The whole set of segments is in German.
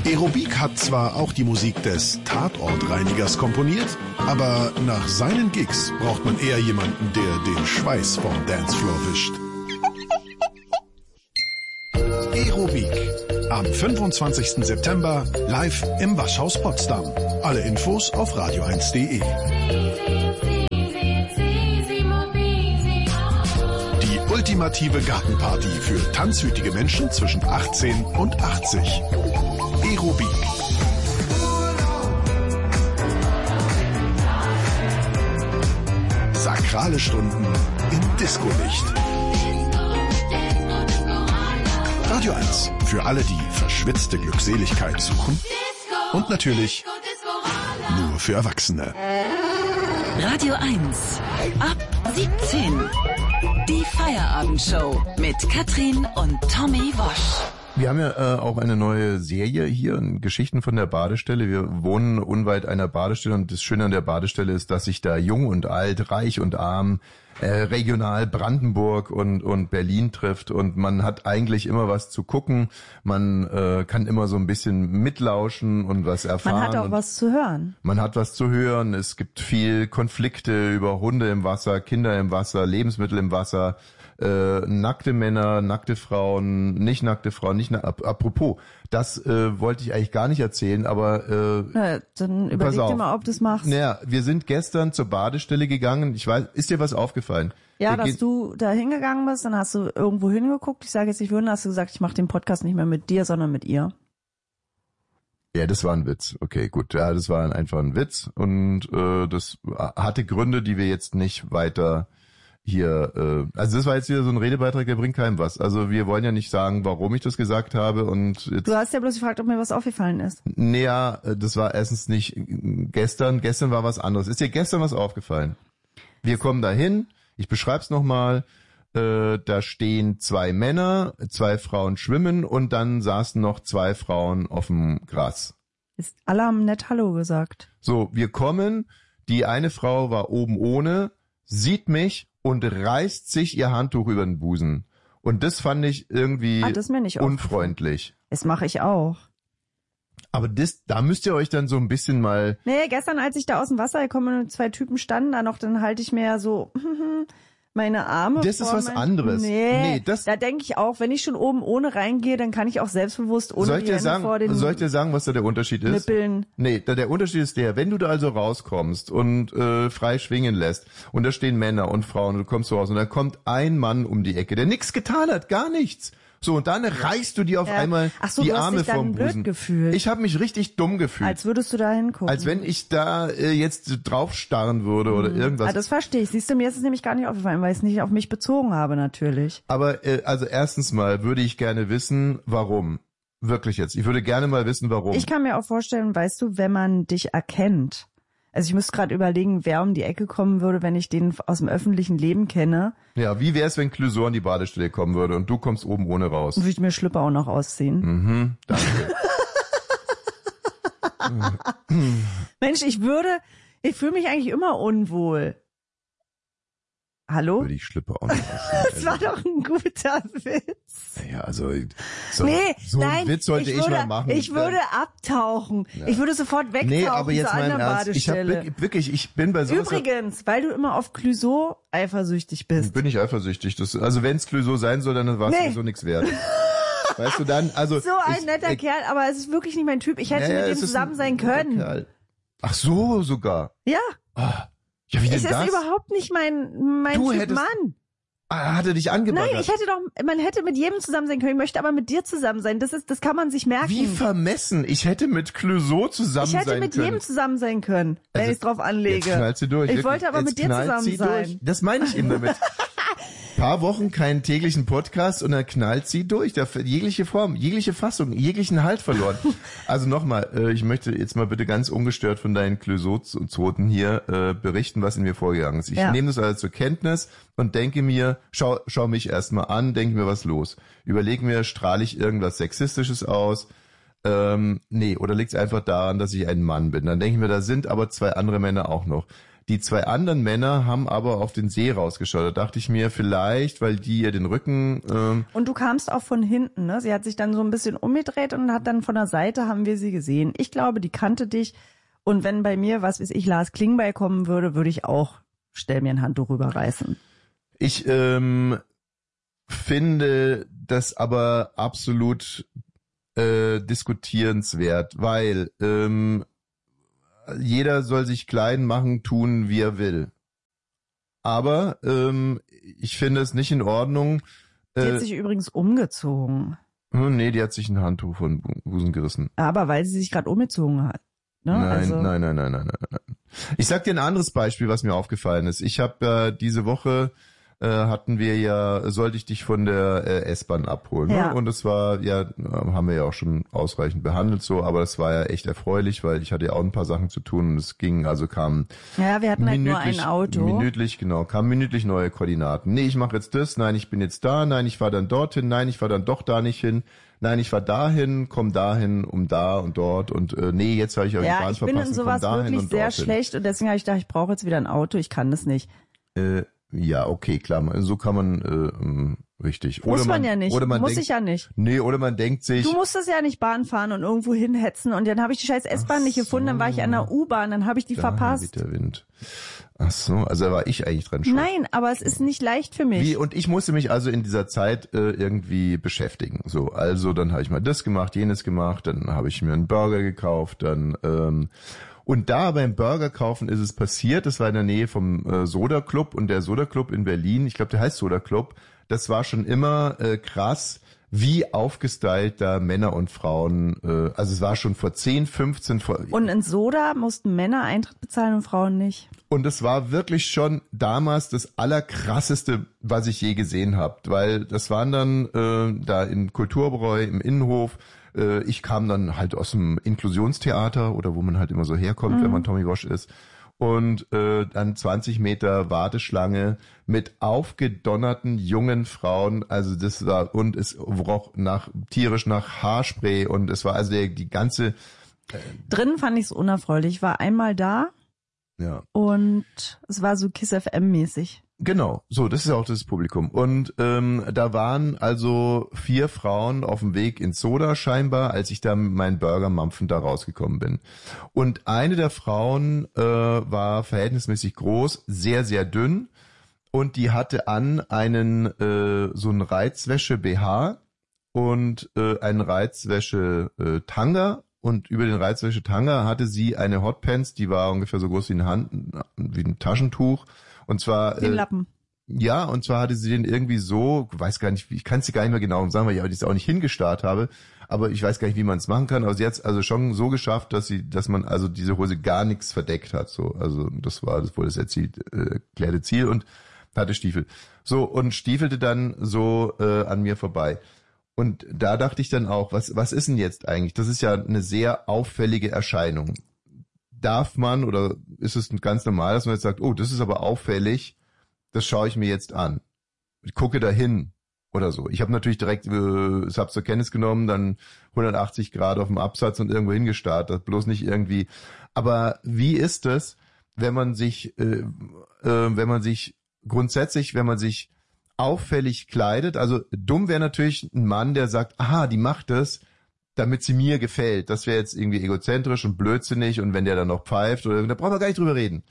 Aerobik hat zwar auch die Musik des Tatortreinigers komponiert, aber nach seinen Gigs braucht man eher jemanden, der den Schweiß vom Dancefloor wischt. Aerobik. Am 25. September live im Waschhaus Potsdam. Alle Infos auf radio1.de. Die ultimative Gartenparty für tanzwütige Menschen zwischen 18 und 80. Aerobik. Sakrale Stunden im Disco-Licht. Radio 1 für alle, die verschwitzte Glückseligkeit suchen. Und natürlich nur für Erwachsene. Radio 1 ab 17. Die Feierabendshow mit Katrin und Tommy Wosch. Wir haben ja auch eine neue Serie hier, Geschichten von der Badestelle. Wir wohnen unweit einer Badestelle und das Schöne an der Badestelle ist, dass sich da jung und alt, reich und arm, regional Brandenburg und Berlin trifft und man hat eigentlich immer was zu gucken. Man kann immer so ein bisschen mitlauschen und was erfahren. Man hat auch was zu hören. Man hat was zu hören. Es gibt viel Konflikte über Hunde im Wasser, Kinder im Wasser, Lebensmittel im Wasser. Nackte Männer, nackte Frauen, nicht nackte Frauen, apropos, das wollte ich eigentlich gar nicht erzählen, aber dann überleg dir mal, ob du es machst. Naja, wir sind gestern zur Badestelle gegangen, ich weiß, ist dir was aufgefallen? Ja, dass du da hingegangen bist, dann hast du irgendwo hingeguckt, ich sage jetzt nicht wohin, hast du gesagt, ich mache den Podcast nicht mehr mit dir, sondern mit ihr. Ja, das war ein Witz. Okay, gut. Ja, das war einfach ein Witz und das hatte Gründe, die wir jetzt nicht weiter hier, also das war jetzt wieder so ein Redebeitrag, der bringt keinem was. Also wir wollen ja nicht sagen, warum ich das gesagt habe und jetzt. Du hast ja bloß gefragt, ob mir was aufgefallen ist. Naja, das war erstens nicht gestern war was anderes. Ist dir gestern was aufgefallen? Wir kommen dahin, ich beschreib's nochmal, da stehen 2 Männer, 2 Frauen schwimmen und dann saßen noch 2 Frauen auf dem Gras. Alle haben nett Hallo gesagt. So, wir kommen, die eine Frau war oben ohne, sieht mich und reißt sich ihr Handtuch über den Busen. Und das fand ich irgendwie das mir nicht unfreundlich. Das mache ich auch. Aber da müsst ihr euch dann so ein bisschen mal... Nee, gestern, als ich da aus dem Wasser gekommen bin und 2 Typen standen da noch, dann halte ich mir ja so meine Arme Das ist was anderes. Nee, da denke ich auch, wenn ich schon oben ohne reingehe, dann kann ich auch selbstbewusst ohne die Hände vor den Soll ich dir sagen, was da der Unterschied ist? Nippeln. Nee, der Unterschied ist wenn du da also rauskommst und frei schwingen lässt und da stehen Männer und Frauen und du kommst so raus und dann kommt ein Mann um die Ecke, der nichts getan hat, gar nichts. So, und dann reißt du dir auf einmal die Arme vom Busen. Gefühlt. Ich habe mich richtig dumm gefühlt. Als würdest du da hingucken. Als wenn ich da jetzt drauf starren würde oder irgendwas. Das verstehe ich. Siehst du, mir ist es nämlich gar nicht aufgefallen, weil ich es nicht auf mich bezogen habe, natürlich. Aber also erstens mal würde ich gerne wissen, warum. Wirklich jetzt. Ich würde gerne mal wissen, warum. Ich kann mir auch vorstellen, weißt du, wenn man dich erkennt. Also ich müsste gerade überlegen, wer um die Ecke kommen würde, wenn ich den aus dem öffentlichen Leben kenne. Ja, wie wär's, wenn Clouseau an die Badestelle kommen würde und du kommst oben ohne raus? Würde ich mir Schlüpper auch noch ausziehen. Danke. Mensch, ich fühle mich eigentlich immer unwohl. Hallo? Würde ich Schlüpper auch noch ausziehen. Das war doch ein guter Witz. Ja, also so nein, einen Witz sollte ich mal machen. Ich würde abtauchen. Ja. Ich würde sofort wegtauchen. Nee, aber jetzt mal im Ernst. Ich bin bei sowas. Übrigens, weil du immer auf Clouseau eifersüchtig bist. Bin ich eifersüchtig. Also wenn es Clouseau sein soll, dann war es sowieso nichts wert. Weißt du dann, also. So ein netter Kerl, aber es ist wirklich nicht mein Typ. Ich hätte mit dem zusammen sein können. Kerl. Ach so, sogar. Ja. Ah. Ja, wie denn es das? ist überhaupt nicht mein Typ Mann. Hat er dich angebaggert? Nein, man hätte mit jedem zusammen sein können. Ich möchte aber mit dir zusammen sein. Das kann man sich merken. Wie vermessen. Ich hätte mit Clouseau zusammen sein können. Ich hätte mit jedem zusammen sein können, wenn ich es drauf anlege. Jetzt knallt sie durch. Ich wollte aber mit dir zusammen sein. Durch. Das meine ich eben damit. Paar Wochen keinen täglichen Podcast und dann knallt sie durch. Jegliche Form, jegliche Fassung, jeglichen Halt verloren. Also nochmal, ich möchte jetzt mal bitte ganz ungestört von deinen Clouseau-Zoten hier berichten, was in mir vorgegangen ist. Ich nehme das also zur Kenntnis und denke mir, schau mich erstmal an, denke mir, was los. Überlege mir, strahle ich irgendwas Sexistisches aus? Nee, oder liegt es einfach daran, dass ich ein Mann bin? Dann denke ich mir, da sind aber 2 andere Männer auch noch. Die 2 anderen Männer haben aber auf den See rausgeschaut. Da dachte ich mir, vielleicht, weil die ihr den Rücken... Und du kamst auch von hinten, ne? Sie hat sich dann so ein bisschen umgedreht und hat dann von der Seite, haben wir sie gesehen. Ich glaube, die kannte dich. Und wenn bei mir, was weiß ich, Lars Klingbeil kommen würde, würde ich auch, stell mir ein Handtuch rüberreißen. Ich finde das aber absolut diskutierenswert, weil jeder soll sich klein machen, tun, wie er will. Aber ich finde es nicht in Ordnung. Die hat sich übrigens umgezogen. Nee, die hat sich ein Handtuch von Busen gerissen. Aber weil sie sich gerade umgezogen hat. Ne? Nein. Ich sag dir ein anderes Beispiel, was mir aufgefallen ist. Ich habe diese Woche sollte ich dich von der S-Bahn abholen. Ja. Ne? Und es war, haben wir ja auch schon ausreichend behandelt so, aber das war ja echt erfreulich, weil ich hatte ja auch ein paar Sachen zu tun und es ging, also kam ja, wir hatten halt nur ein Auto. Kamen minütlich neue Koordinaten. Nee, ich mache jetzt das, nein, ich bin jetzt da, nein, ich fahre dann dorthin, nein, ich fahre dann doch da nicht hin. Nein, ich fahr dahin, komm dahin, um da und dort und nee, jetzt habe ich aber die Bahn verpasst. Ja, ich bin in sowas wirklich sehr schlecht und deswegen habe ich gedacht, ich brauche jetzt wieder ein Auto, ich kann das nicht. Ja, okay, klar, so kann man richtig. Muss man ja nicht, muss ich ja nicht. Nee, oder man denkt sich... Du musstest ja nicht Bahn fahren und irgendwo hinhetzen und dann habe ich die scheiß S-Bahn nicht gefunden, dann war ich an der U-Bahn, dann habe ich die verpasst. Der Wind. Ach so, also da war ich eigentlich dran schuld. Nein, aber es ist nicht leicht für mich. Und ich musste mich also in dieser Zeit irgendwie beschäftigen. So, also dann habe ich mal das gemacht, jenes gemacht, dann habe ich mir einen Burger gekauft, dann... Und da beim Burger kaufen ist es passiert, das war in der Nähe vom Soda Club und der Soda Club in Berlin, ich glaube der heißt Soda Club, das war schon immer krass, wie aufgestylt da Männer und Frauen, also es war schon vor 10, 15... Und in Soda mussten Männer Eintritt bezahlen und Frauen nicht. Und es war wirklich schon damals das Allerkrasseste, was ich je gesehen habe, weil das waren dann da im Kulturbräu, im Innenhof. Ich kam dann halt aus dem Inklusionstheater oder wo man halt immer so herkommt, wenn man Tommy Walsh ist. Und dann 20 Meter Warteschlange mit aufgedonnerten jungen Frauen. Also das war, und es roch tierisch nach Haarspray und es war also die ganze... Drinnen fand ich es unerfreulich. Ich war einmal da. Ja. Und es war so Kiss FM mäßig. Genau, so, das ist auch das Publikum. Und da waren also 4 Frauen auf dem Weg ins Soda scheinbar, als ich da mit meinen Burger-Mampfen da rausgekommen bin. Und eine der Frauen war verhältnismäßig groß, sehr, sehr dünn und die hatte an einen so einen Reizwäsche-BH und einen Reizwäsche-Tanga. Und über den Reizwäsche-Tanga hatte sie eine Hotpants, die war ungefähr so groß wie ein Taschentuch. Und zwar... Den Lappen. Ja, und zwar hatte sie den irgendwie so, weiß gar nicht, ich kann es dir gar nicht mehr genau sagen, weil ich das auch nicht hingestarrt habe, aber ich weiß gar nicht, wie man es machen kann. Aber sie hat es also schon so geschafft, dass man also diese Hose gar nichts verdeckt hat. So, also das war wohl das erklärte Ziel und hatte Stiefel. So, und stiefelte dann so an mir vorbei. Und da dachte ich dann auch, was ist denn jetzt eigentlich? Das ist ja eine sehr auffällige Erscheinung. Darf man oder ist es ganz normal, dass man jetzt sagt, oh, das ist aber auffällig, das schaue ich mir jetzt an. Ich gucke dahin oder so. Ich habe natürlich direkt, es habe zur Kenntnis genommen, dann 180 Grad auf dem Absatz und irgendwo hingestartet, bloß nicht irgendwie. Aber wie ist es, wenn man sich grundsätzlich auffällig kleidet? Also dumm wäre natürlich ein Mann, der sagt, aha, die macht das, damit sie mir gefällt. Das wäre jetzt irgendwie egozentrisch und blödsinnig und wenn der dann noch pfeift, oder da brauchen wir gar nicht drüber reden.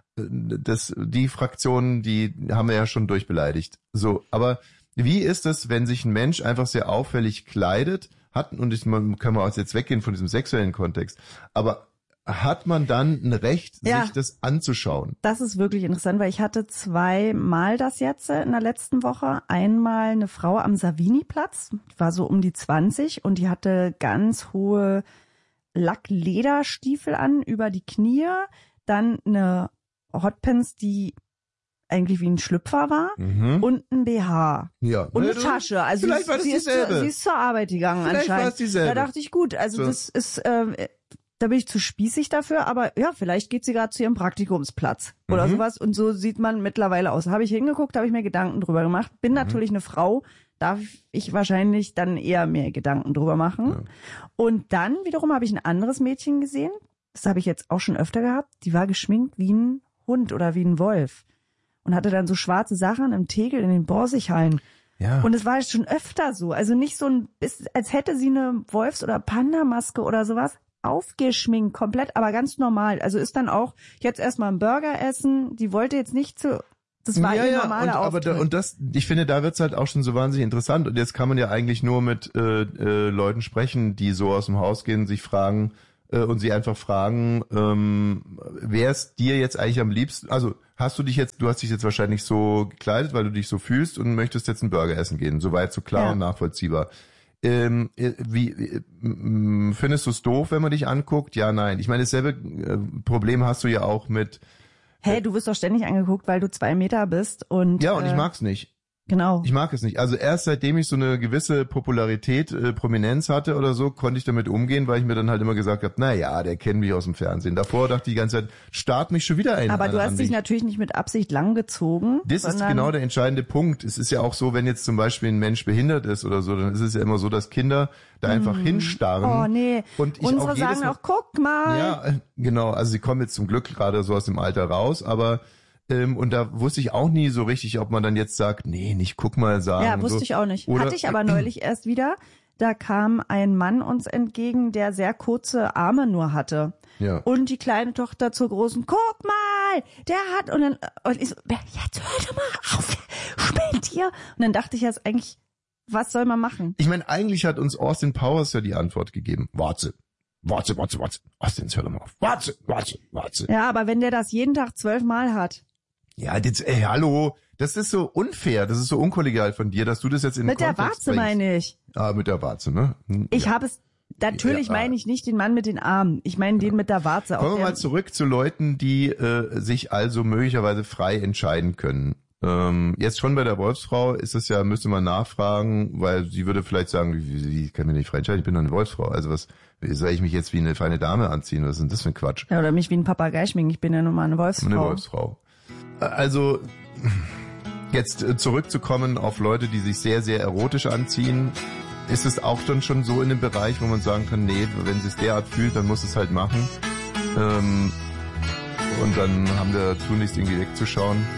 Die Fraktionen, die haben wir ja schon durchbeleidigt. So, aber wie ist es, wenn sich ein Mensch einfach sehr auffällig kleidet, kann man auch jetzt weggehen von diesem sexuellen Kontext, aber hat man dann ein Recht, sich das anzuschauen? Das ist wirklich interessant, weil ich hatte 2-mal das jetzt in der letzten Woche. Einmal eine Frau am Savini-Platz, die war so um die 20 und die hatte ganz hohe Lacklederstiefel an über die Knie, dann eine Hotpants, die eigentlich wie ein Schlüpfer war und ein BH und eine Tasche. Also sie ist zur Arbeit gegangen vielleicht anscheinend. War es dieselbe. Da dachte ich, gut, also so. Das ist... Da bin ich zu spießig dafür, aber ja, vielleicht geht sie gerade zu ihrem Praktikumsplatz oder sowas und so sieht man mittlerweile aus. Habe ich hingeguckt, habe ich mir Gedanken drüber gemacht. Bin natürlich eine Frau, darf ich wahrscheinlich dann eher mehr Gedanken drüber machen. Ja. Und dann wiederum habe ich ein anderes Mädchen gesehen, das habe ich jetzt auch schon öfter gehabt, die war geschminkt wie ein Hund oder wie ein Wolf. Und hatte dann so schwarze Sachen im Tegel in den Borsighallen. Ja. Und es war schon öfter so. Also nicht so als hätte sie eine Wolfs- oder Panda-Maske oder sowas aufgeschminkt, komplett, aber ganz normal. Also ist dann auch jetzt erstmal ein Burger essen. Die wollte jetzt nicht das war ihr normaler Auftritt. Ich finde, da wird's halt auch schon so wahnsinnig interessant. Und jetzt kann man ja eigentlich nur mit Leuten sprechen, die so aus dem Haus gehen, sich fragen und sie einfach fragen, wer ist dir jetzt eigentlich am liebsten? Also du hast dich jetzt wahrscheinlich so gekleidet, weil du dich so fühlst und möchtest jetzt einen Burger essen gehen. Soweit so klar und nachvollziehbar. Findest du es doof, wenn man dich anguckt? Ja, nein. Ich meine, dasselbe Problem hast du ja auch mit... Hey, du wirst doch ständig angeguckt, weil du 2 Meter bist und... Ja, und ich mag's nicht. Genau. Ich mag es nicht. Also erst seitdem ich so eine gewisse Popularität, Prominenz hatte oder so, konnte ich damit umgehen, weil ich mir dann halt immer gesagt habe, na ja, der kennt mich aus dem Fernsehen. Davor dachte ich die ganze Zeit, start mich schon wieder ein. Aber du hast dich natürlich nicht mit Absicht langgezogen. Das ist genau der entscheidende Punkt. Es ist ja auch so, wenn jetzt zum Beispiel ein Mensch behindert ist oder so, dann ist es ja immer so, dass Kinder da einfach hinstarren. Oh nee. Und ich unsere auch sagen auch, guck mal. Ja, genau. Also sie kommen jetzt zum Glück gerade so aus dem Alter raus, aber und da wusste ich auch nie so richtig, ob man dann jetzt sagt, nee, nicht guck mal sagen. Ja, wusste ich auch nicht. Oder hatte ich aber neulich erst wieder. Da kam ein Mann uns entgegen, der sehr kurze Arme nur hatte. Ja. Und die kleine Tochter zur großen, guck mal, der hat, und ich so, jetzt hör doch mal auf, spinnt hier. Und dann dachte ich jetzt eigentlich, was soll man machen? Ich meine, eigentlich hat uns Austin Powers ja die Antwort gegeben. Warte. Austin, hör doch mal auf. Warte. Ja, aber wenn der das jeden Tag 12 Mal hat. Ja, hallo, das ist so unfair, das ist so unkollegial von dir, dass du das jetzt in den Mit der Kontext Warze bringst. meine ich. Ah, mit der Warze, ne? Ich habe es, natürlich meine ich nicht den Mann mit den Armen, ich meine den mit der Warze. Kommen wir mal zurück zu Leuten, die sich also möglicherweise frei entscheiden können. Jetzt schon bei der Wolfsfrau ist es ja, müsste man nachfragen, weil sie würde vielleicht sagen, wie kann mir nicht frei entscheiden, ich bin doch eine Wolfsfrau, also soll ich mich jetzt wie eine feine Dame anziehen, was ist denn das für ein Quatsch? Ja, oder mich wie ein Papagei schminken, ich bin ja nun mal eine Wolfsfrau. Eine Wolfsfrau. Also, jetzt zurückzukommen auf Leute, die sich sehr, sehr erotisch anziehen, ist es auch dann schon so in dem Bereich, wo man sagen kann, nee, wenn sie es derart fühlt, dann muss es halt machen. Und dann haben wir tunlichst irgendwie wegzuschauen.